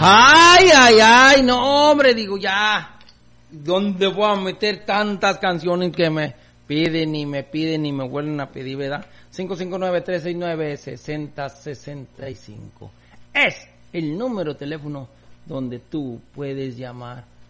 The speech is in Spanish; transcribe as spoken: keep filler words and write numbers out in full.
Ay, ay, ay, no, hombre, digo, ya. ¿Dónde voy a meter tantas canciones que me piden y me piden y me vuelven a pedir, verdad? cinco cinco nueve, tres seis nueve, seis cero seis cinco. Es el número de teléfono donde tú puedes llamar